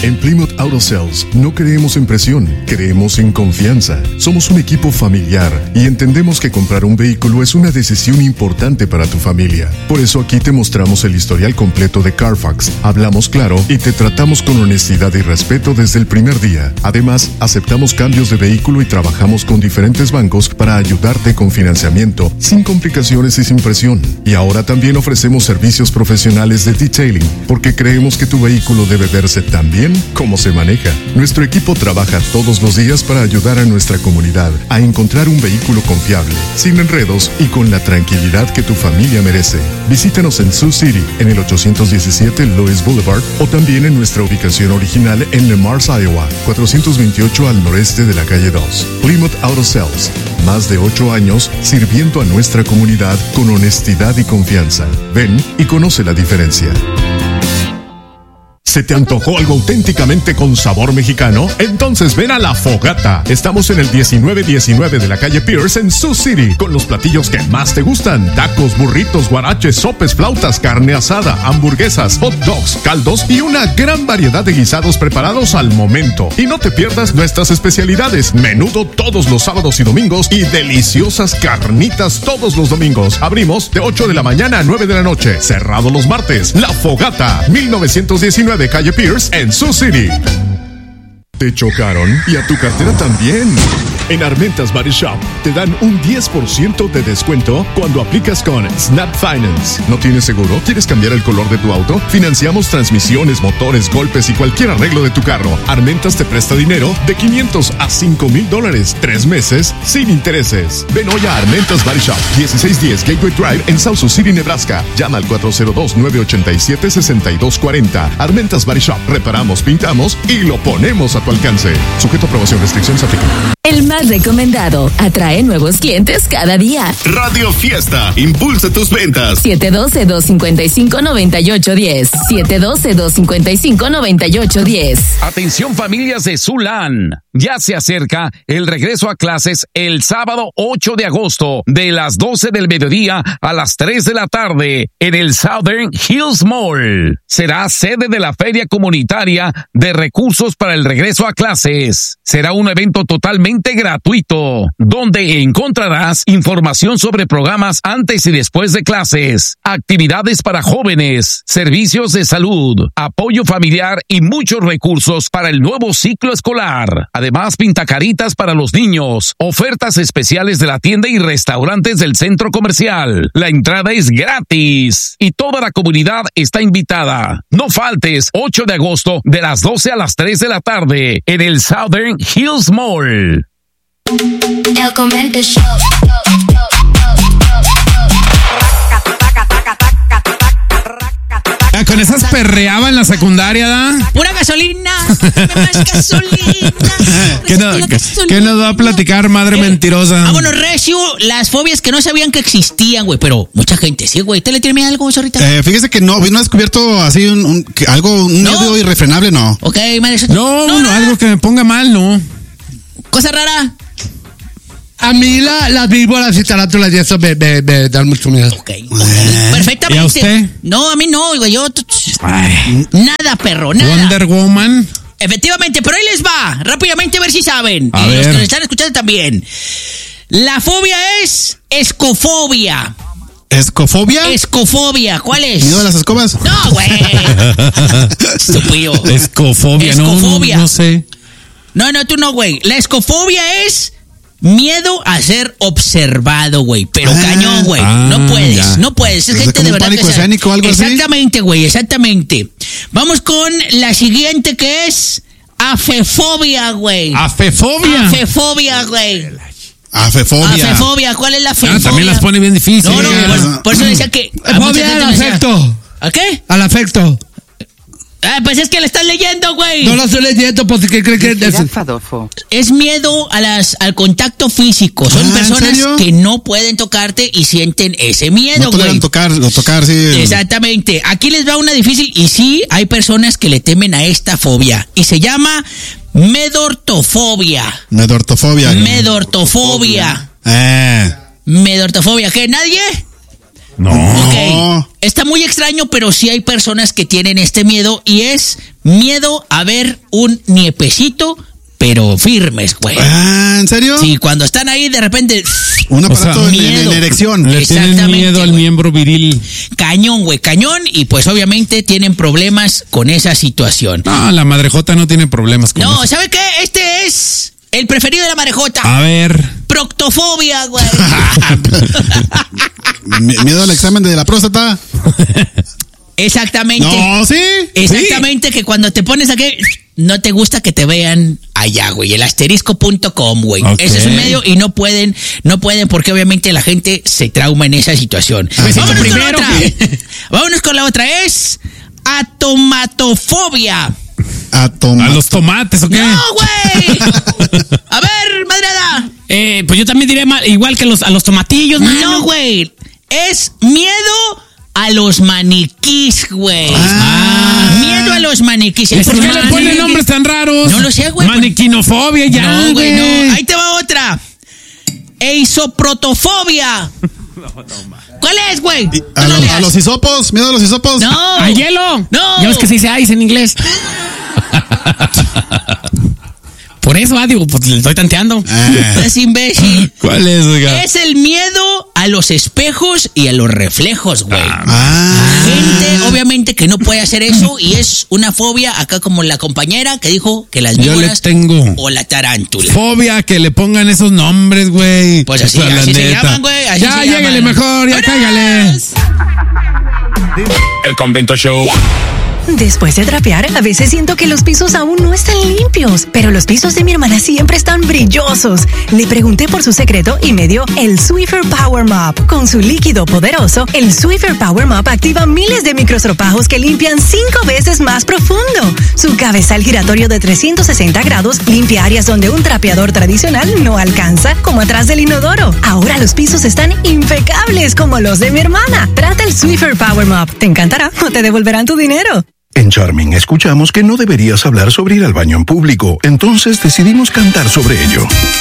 En Plymouth Auto Sales no creemos en presión, creemos en confianza. Somos un equipo familiar y entendemos que comprar un vehículo es una decisión importante para tu familia. Por eso aquí te mostramos el historial completo de Carfax, hablamos claro y te tratamos con honestidad y respeto desde el primer día. Además, aceptamos cambios de vehículo y trabajamos con diferentes bancos para ayudarte con financiamiento, sin complicaciones y sin presión. Y ahora también ofrecemos servicios profesionales de detailing, porque creemos que tu vehículo debe verse tan bien como se maneja. Nuestro equipo trabaja todos los días para ayudar a nuestra comunidad a encontrar un vehículo confiable, sin enredos y con la tranquilidad que tu familia merece. Visítanos en Sioux City, en el 817 Lois Boulevard, o también en nuestra ubicación original en Le Mars, Iowa, 428 al noreste de la calle 2. Plymouth Auto Sales, más de 8 años sirviendo a nuestra comunidad con honestidad y confianza. Ven y conoce la diferencia. ¿Se te antojó algo auténticamente con sabor mexicano? Entonces ven a La Fogata. Estamos en el 1919 de la calle Pierce en Sioux City, con los platillos que más te gustan: tacos, burritos, guaraches, sopes, flautas, carne asada, hamburguesas, hot dogs, caldos y una gran variedad de guisados preparados al momento. Y no te pierdas nuestras especialidades: menudo todos los sábados y domingos y deliciosas carnitas todos los domingos. Abrimos de 8 de la mañana a 9 de la noche, cerrado los martes. La Fogata, 1919 calle Pierce en Sioux City. ¿Te chocaron? Y a tu cartera también. En Armentas Body Shop te dan un 10% de descuento cuando aplicas con Snap Finance. ¿No tienes seguro? ¿Quieres cambiar el color de tu auto? Financiamos transmisiones, motores, golpes y cualquier arreglo de tu carro. Armentas te presta dinero de $500 a $5,000, 3 meses sin intereses. Ven hoy a Armentas Body Shop, 1610 Gateway Drive en South Sioux City, Nebraska. Llama al 402-987-6240. Armentas Body Shop. Reparamos, pintamos y lo ponemos a tu alcance. Sujeto a aprobación, restricciones aplican. El más recomendado atrae nuevos clientes cada día. Radio Fiesta, impulsa tus ventas. 712-255-9810. 712-255-9810. Atención, familias de Zulán. Ya se acerca el regreso a clases el sábado 8 de agosto, de las 12 del mediodía a las 3 de la tarde, en el Southern Hills Mall. Será sede de la Feria Comunitaria de Recursos para el Regreso a Clases. Será un evento totalmente gratuito, donde encontrarás información sobre programas antes y después de clases, actividades para jóvenes, servicios de salud, apoyo familiar y muchos recursos para el nuevo ciclo escolar. Además, pintacaritas para los niños, ofertas especiales de la tienda y restaurantes del centro comercial. La entrada es gratis y toda la comunidad está invitada. No faltes, 8 de agosto, de las 12 a las 3 de la tarde, en el Southern Hills Mall. El Comente Show. Con esas perreaba en la secundaria, ¿da? ¡Pura gasolina! ¡Más gasolina! ¿Qué nos va a platicar, madre mentirosa? Vámonos, recio, las fobias que no sabían que existían, güey, pero mucha gente sí, güey. ¿Te le tiene algo, ahorita? Fíjese que no he descubierto así un miedo irrefrenable, no. Ok, madre. No, algo que me ponga mal, no. Cosa rara. A mí las víboras y tarántulas y eso me dan mucho miedo. Okay. Perfectamente. ¿Y a usted? No, a mí no, güey. Nada, perro, nada. Wonder Woman. Efectivamente, pero ahí les va. Rápidamente a ver si saben. A y ver. los que nos están escuchando también. La fobia es escofobia. ¿Escofobia? Escofobia, ¿cuál es? ¿Miedo a las escobas? No, güey. Estúpido. Escofobia, Escofobia. No sé. No, tú no, güey. La escofobia es miedo a ser observado, güey. Pero cañón, güey. No puedes, ya. no puedes. Es gente como de verdad pánico que escénico o algo así. Exactamente, güey, exactamente. Vamos con la siguiente, que es afefobia, güey. ¿Afefobia? Afefobia, güey. Afefobia. Afefobia, ¿cuál es la afefobia? También las pone bien difíciles. No, por eso decía que... Fobia al afecto. ¿A qué? Al afecto. Pues es que le estás leyendo, güey. No lo estoy leyendo porque creo que es miedo al contacto físico. Son personas que no pueden tocarte y sienten ese miedo, güey. No pueden tocar, sí. Exactamente. Aquí les va una difícil y sí, hay personas que le temen a esta fobia y se llama medortofobia. Medortofobia. Medortofobia. ¿Qué? ¿Nadie? No. Ok, está muy extraño, pero sí hay personas que tienen este miedo y es miedo a ver un niepecito, pero firmes, güey. Ah, ¿en serio? Sí, cuando están ahí de repente... Un aparato en erección. Le tienen miedo al miembro viril. Cañón, güey, cañón. Y pues obviamente tienen problemas con esa situación. No, la madrejota no tiene problemas con eso. No, ¿sabe qué? Este es el preferido de la madrejota. A ver. Proctofobia, güey. Miedo al examen de la próstata. Exactamente. No, ¿sí? Exactamente, que cuando te pones aquí, no te gusta que te vean allá, güey. El asterisco.com, güey. Okay. Ese es un medio y no pueden porque obviamente la gente se trauma en esa situación. Vámonos con la otra. Vámonos con la otra. Es atomatofobia. ¿A los tomates o qué? No, güey. A ver, madrada. Pues yo también diré igual que a los tomatillos, mano. No, güey. Es miedo a los maniquís, güey. Miedo a los maniquís. ¿Por qué le ponen nombres tan raros? No lo sé, güey. Maniquinofobia, ya. No, güey, no. Ahí te va otra. Eisoprotofobia. ¿Cuál es, güey? A los hisopos. Miedo a los hisopos. No. ¿Al hielo? No. Ya ves que se dice ice en inglés. Por eso, digo, pues le estoy tanteando. Es imbécil. ¿Cuál es, oiga? Es el miedo a los espejos y a los reflejos, güey. Gente, obviamente, que no puede hacer eso y es una fobia, acá como la compañera que dijo que las víboras... Yo le tengo o la tarántula. fobia que le pongan esos nombres, güey. Pues así, así se llaman, güey. Ya, lléguele mejor, ya cáigale. El Convento Show. Después de trapear, a veces siento que los pisos aún no están limpios, pero los pisos de mi hermana siempre están brillosos. Le pregunté por su secreto y me dio el Swiffer Power Mop. Con su líquido poderoso, el Swiffer Power Mop activa miles de microstropajos que limpian 5 veces más profundo. Su cabezal giratorio de 360 grados limpia áreas donde un trapeador tradicional no alcanza, como atrás del inodoro. Ahora los pisos están impecables como los de mi hermana. Trata el Swiffer Power Mop. Te encantará o te devolverán tu dinero. En Charming escuchamos que no deberías hablar sobre ir al baño en público, entonces decidimos cantar sobre ello.